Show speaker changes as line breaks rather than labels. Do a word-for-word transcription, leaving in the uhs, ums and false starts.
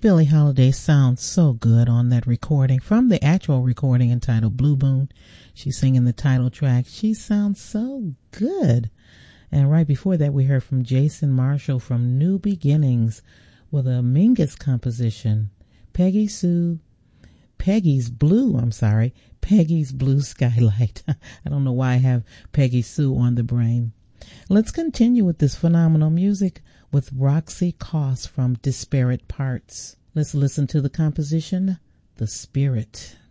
Billie Holiday sounds so good on that recording, from the actual recording entitled Blue Moon. She's singing the title track. She sounds so good. And right before that, we heard from Jason Marshall from New Beginnings with a Mingus composition, Peggy Sue, Peggy's Blue, I'm sorry, Peggy's Blue Skylight. I don't know why I have Peggy Sue on the brain. Let's continue with this phenomenal music with Roxy Coss from Disparate Parts. Let's listen to the composition, The Spirit.